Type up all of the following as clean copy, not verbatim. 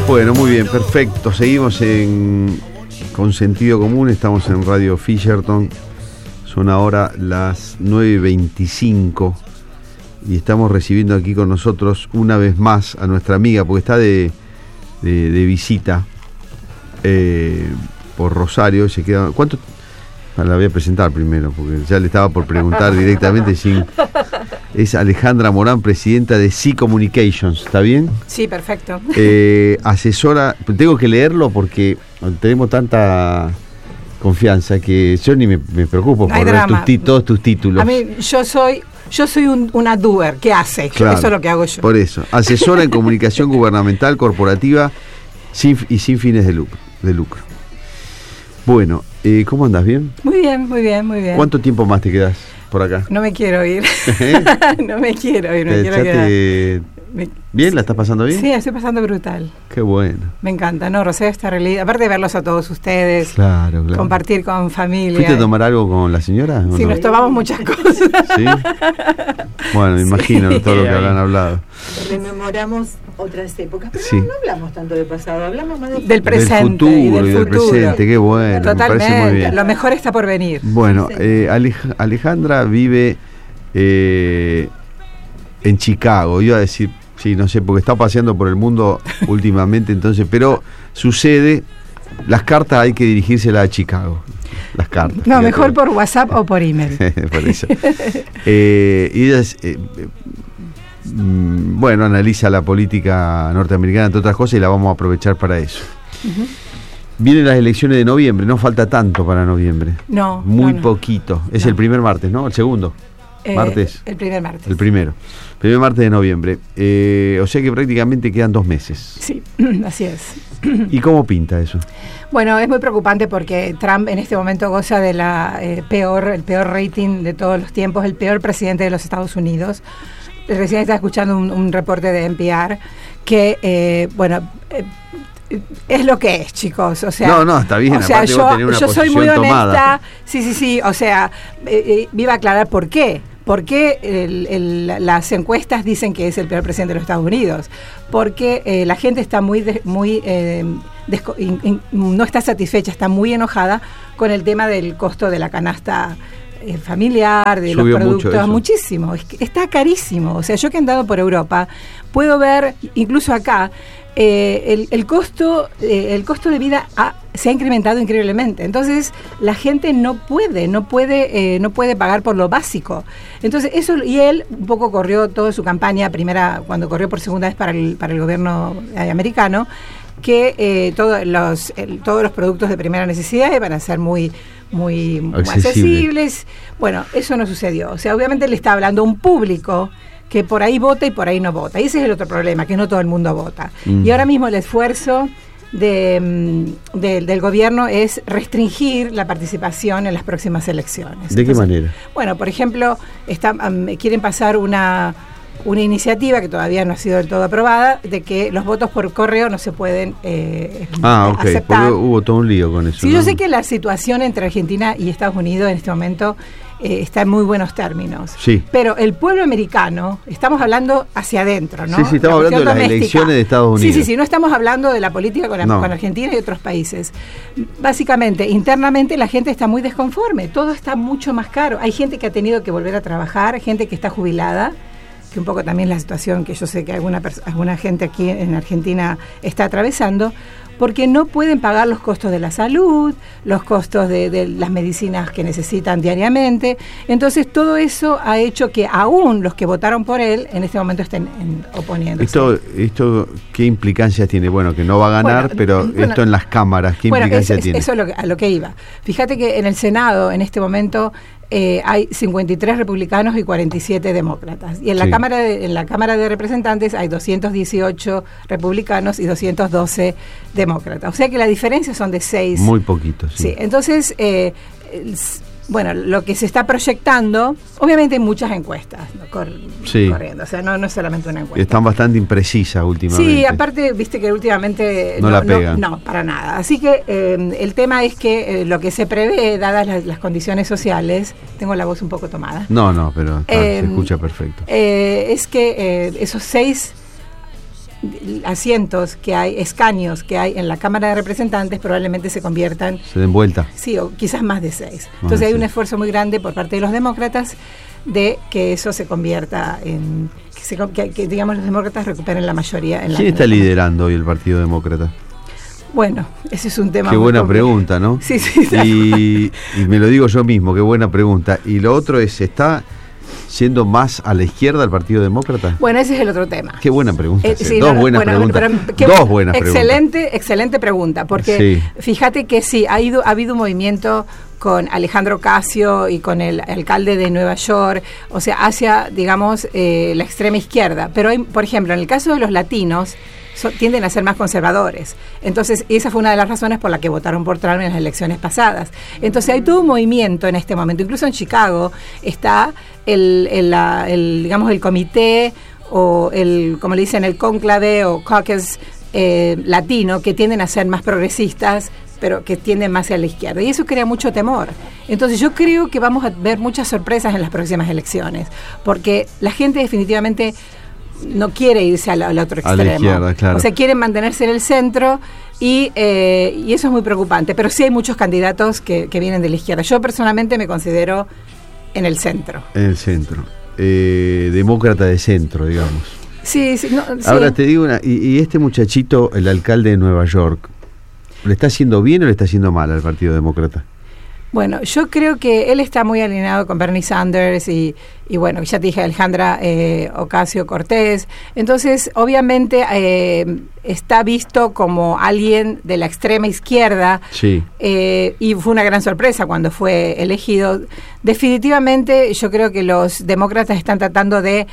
Bueno, muy bien, perfecto. Seguimos con Sentido Común, estamos en Radio Fisherton. Son ahora las 9:25 y estamos recibiendo aquí con nosotros una vez más a nuestra amiga, porque está de visita por Rosario. Se queda. ¿Cuánto? La voy a presentar primero, porque ya le estaba por preguntar directamente. Es Alejandra Morán, presidenta de Sea Communications, ¿está bien? Sí, perfecto. Asesora, tengo que leerlo porque tenemos tanta confianza que yo ni me preocupo por ver todos tus títulos. A mí, yo soy una doer, ¿qué hace? Claro, eso es lo que hago yo. Por eso, asesora en comunicación gubernamental, corporativa y sin fines de lucro. Bueno, ¿cómo andas? ¿Bien? Muy bien, muy bien, muy bien. ¿Cuánto tiempo más te quedas por acá? No me quiero ir. No me quiero ir, me quiero quedar. ¿Bien? ¿La estás pasando bien? Sí, estoy pasando brutal. Qué bueno. Me encanta, ¿no? Rosario está realidad. Aparte de verlos a todos ustedes. Claro. Compartir con familia. ¿Fuiste a tomar algo con la señora? Sí, nos tomamos muchas cosas. ¿Sí? Bueno, me imagino todo lo que habrán hablado. Rememoramos otras épocas, pero sí. no hablamos tanto del pasado, hablamos más del presente. Del presente, qué bueno. Totalmente, me parece muy bien. Lo mejor está por venir. Bueno, Alejandra vive en Chicago, iba a decir, sí, no sé, porque está paseando por el mundo últimamente, entonces, pero sucede, las cartas hay que dirigírselas a Chicago. Las cartas. No, mejor por WhatsApp o por email. Por eso. Y ella bueno, analiza la política norteamericana, entre otras cosas, y la vamos a aprovechar para eso. Uh-huh. Vienen las elecciones de noviembre, no falta tanto para noviembre. No. Muy poquito. Es el primer martes, ¿no? El segundo. Martes. El primer martes. El primer martes de noviembre. O sea que prácticamente quedan 2 meses. Sí, así es. ¿Y cómo pinta eso? Bueno, es muy preocupante porque Trump en este momento goza de el peor rating de todos los tiempos, el peor presidente de los Estados Unidos. Recién estaba escuchando un reporte de NPR que, es lo que es, chicos. O sea, no, está bien. O sea, aparte vos tenés una yo soy muy tomada. honesta. Sí. O sea, iba a aclarar por qué. ¿Por qué las encuestas dicen que es el peor presidente de los Estados Unidos? Porque la gente está no está satisfecha, está muy enojada con el tema del costo de la canasta familiar, de Subió los productos, muchísimo. Está carísimo. O sea, yo que he andado por Europa, puedo ver, incluso acá, el costo de vida se ha incrementado increíblemente. Entonces la gente no puede pagar por lo básico. Entonces eso, y él un poco corrió toda su campaña cuando corrió por segunda vez para el gobierno americano, que todos los productos de primera necesidad iban a ser muy accesibles. Bueno, eso no sucedió. O sea, obviamente le está hablando a un público que por ahí vota y por ahí no vota. Y ese es el otro problema, que no todo el mundo vota. Y ahora mismo el esfuerzo del gobierno es restringir la participación en las próximas elecciones. ¿De qué manera? Bueno, por ejemplo, quieren pasar una iniciativa que todavía no ha sido del todo aprobada, de que los votos por correo no se pueden aceptar. Porque hubo todo un lío con eso. Sí, ¿no? Yo sé que la situación entre Argentina y Estados Unidos en este momento está en muy buenos términos. Sí. Pero el pueblo americano, estamos hablando hacia adentro, ¿no? Sí, estamos hablando de las elecciones de Estados Unidos. Sí, no estamos hablando de la política con Argentina y otros países. Básicamente, internamente la gente está muy desconforme, todo está mucho más caro. Hay gente que ha tenido que volver a trabajar, gente que está jubilada, que un poco también la situación que yo sé que alguna gente aquí en Argentina está atravesando, porque no pueden pagar los costos de la salud, los costos de las medicinas que necesitan diariamente. Entonces todo eso ha hecho que aún los que votaron por él en este momento estén oponiéndose. ¿Esto qué implicancias tiene? Bueno, que no va a ganar, pero esto en las cámaras, ¿qué implicancias tiene? Eso es a lo que iba. Fíjate que en el Senado en este momento hay 53 republicanos y 47 demócratas. Y en la Cámara de Representantes hay 218 republicanos y 212 demócratas. O sea que la diferencia son de 6. Muy poquito, sí. Sí, entonces, bueno, lo que se está proyectando, obviamente hay muchas encuestas corriendo, o sea, no es solamente una encuesta. Están bastante imprecisas últimamente. Sí, aparte, viste que últimamente no la pegan. No, para nada. Así que el tema es que lo que se prevé, dadas las condiciones sociales, tengo la voz un poco tomada. No, pero se escucha perfecto. Es que esos 6 asientos que hay, escaños que hay en la Cámara de Representantes probablemente se conviertan... Se den vuelta. Sí, o quizás más de 6. Entonces hay un esfuerzo muy grande por parte de los demócratas de que eso se convierta en... Que digamos, los demócratas recuperen la mayoría. ¿Quién está liderando hoy el Partido Demócrata? Bueno, ese es un tema Qué muy buena complicado. pregunta, ¿no? Sí, sí. Y me lo digo yo mismo, qué buena pregunta. Y lo otro es, ¿está siendo más a la izquierda el Partido Demócrata? Bueno, ese es el otro tema. Qué buena pregunta. Sí, Dos buenas preguntas. Dos buenas preguntas. Excelente pregunta, porque fíjate que sí, ha habido un movimiento con Alejandro Ocasio y con el alcalde de Nueva York, o sea, hacia, digamos, la extrema izquierda. Pero hay, por ejemplo, en el caso de los latinos, tienden a ser más conservadores. Entonces, esa fue una de las razones por la que votaron por Trump en las elecciones pasadas. Entonces, hay todo un movimiento en este momento. Incluso en Chicago está digamos, el comité o como le dicen, el cónclave o caucus latino, que tienden a ser más progresistas, pero que tienden más hacia la izquierda. Y eso crea mucho temor. Entonces, yo creo que vamos a ver muchas sorpresas en las próximas elecciones, porque la gente definitivamente no quiere irse al otro extremo. A la izquierda, claro. O sea, quieren mantenerse en el centro y eso es muy preocupante. Pero sí hay muchos candidatos que vienen de la izquierda. Yo personalmente me considero en el centro. En el centro. Demócrata de centro, digamos. Sí, sí. Ahora te digo y este muchachito, el alcalde de Nueva York, ¿le está haciendo bien o le está haciendo mal al Partido Demócrata? Bueno, yo creo que él está muy alineado con Bernie Sanders y bueno, ya te dije, Alejandra Ocasio-Cortez. Entonces, obviamente, está visto como alguien de la extrema izquierda. Sí. Y fue una gran sorpresa cuando fue elegido. Definitivamente, yo creo que los demócratas están tratando de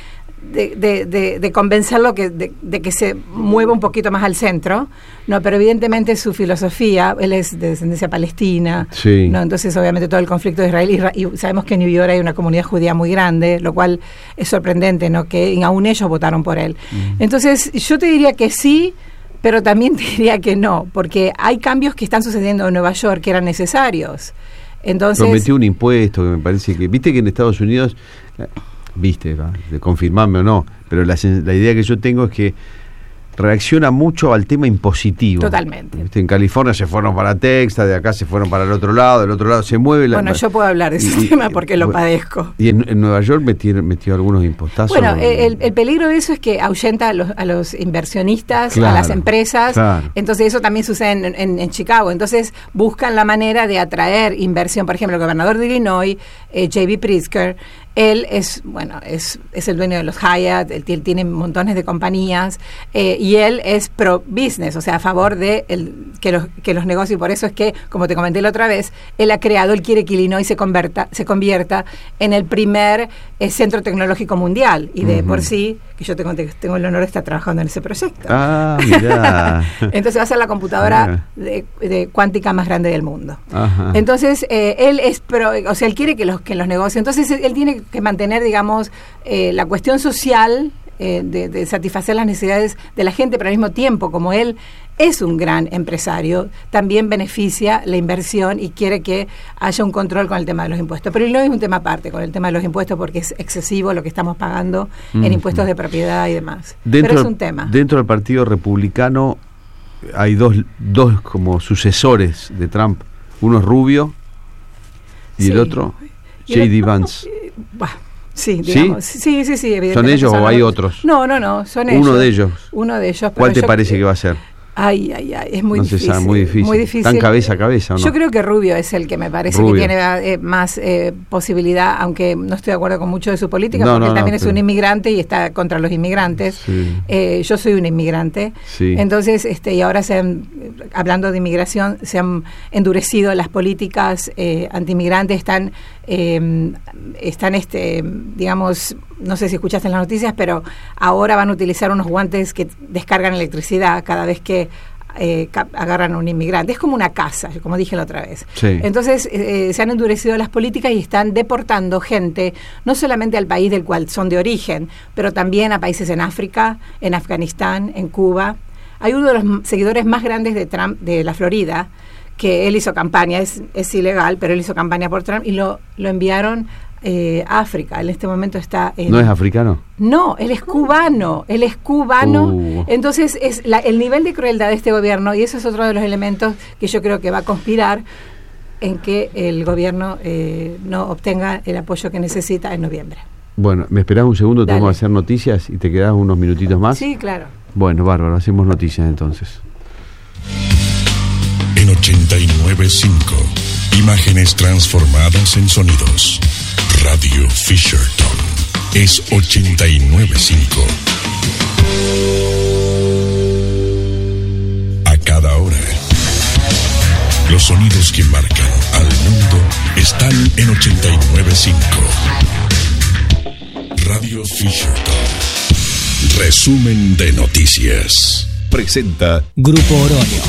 convencerlo de que se mueva un poquito más al centro, no, pero evidentemente su filosofía, él es de descendencia palestina, sí, no, entonces obviamente todo el conflicto de Israel y sabemos que en New York hay una comunidad judía muy grande, lo cual es sorprendente, no, que aún ellos votaron por él. Entonces yo te diría que sí, pero también te diría que no, porque hay cambios que están sucediendo en Nueva York que eran necesarios. Entonces prometió un impuesto que me parece que, viste que en Estados Unidos, de confirmarme o no, pero la idea que yo tengo es que reacciona mucho al tema impositivo. Totalmente. ¿Viste? En California se fueron para Texas, de acá se fueron para el otro lado, del otro lado se mueve. Bueno, yo puedo hablar de ese tema porque lo padezco. Y en Nueva York metió algunos impostazos. Bueno, el peligro de eso es que ahuyenta a los inversionistas, claro, a las empresas. Claro. Entonces eso también sucede en Chicago. Entonces buscan la manera de atraer inversión. Por ejemplo, el gobernador de Illinois, J.B. Pritzker, él es el dueño de los Hyatt, él tiene montones de compañías y él es pro business, o sea, a favor de que los negocios, y por eso es que, como te comenté la otra vez, él quiere que Illinois se convierta en el primer centro tecnológico mundial, y de por sí, que yo te conté que tengo el honor de estar trabajando en ese proyecto. Ah, mirá. Entonces va a ser la computadora de cuántica más grande del mundo. Ajá. Entonces él es pro, o sea, él quiere que los negocios, entonces él tiene que mantener, digamos, la cuestión social de satisfacer las necesidades de la gente, pero al mismo tiempo, como él es un gran empresario, también beneficia la inversión y quiere que haya un control con el tema de los impuestos. Pero no es un tema aparte con el tema de los impuestos porque es excesivo lo que estamos pagando en impuestos de propiedad y demás. Pero es un tema. Dentro del Partido Republicano hay dos como sucesores de Trump. Uno es rubio y el otro J.D. Vance. Sí, digamos. Sí, evidentemente. ¿Son ellos o hay otros? No, son ellos. Uno de ellos. ¿Cuál te parece que va a ser? Ay, es muy difícil. No se sabe, muy difícil. ¿Tan cabeza a cabeza o no? Yo creo que Rubio es el que me parece que tiene más posibilidad, aunque no estoy de acuerdo con mucho de su política, porque él también es un inmigrante y está contra los inmigrantes. Sí. Yo soy un inmigrante. Sí. Entonces, y ahora hablando de inmigración, se han endurecido las políticas anti-inmigrantes, están digamos, no sé si escuchaste en las noticias, pero ahora van a utilizar unos guantes que descargan electricidad cada vez que agarran a un inmigrante. Es como una casa, como dije la otra vez. Sí. Entonces se han endurecido las políticas y están deportando gente, no solamente al país del cual son de origen, pero también a países en África, en Afganistán, en Cuba. Hay uno de los seguidores más grandes de Trump, de la Florida, que él hizo campaña, es ilegal, pero él hizo campaña por Trump y lo enviaron África, en este momento está en... ¿No es africano? No, él es cubano, Entonces el nivel de crueldad de este gobierno, y eso es otro de los elementos que yo creo que va a conspirar en que el gobierno no obtenga el apoyo que necesita en noviembre. Bueno, ¿me esperás un segundo? Dale. Tengo que hacer noticias y te quedás unos minutitos más. Sí, claro. Bueno, bárbaro, hacemos noticias entonces. En 89.5, imágenes transformadas en sonidos. Radio Fisherton es 89.5. A cada hora, los sonidos que marcan al mundo están en 89.5. Radio Fisherton. Resumen de noticias. Presenta Grupo Oroño.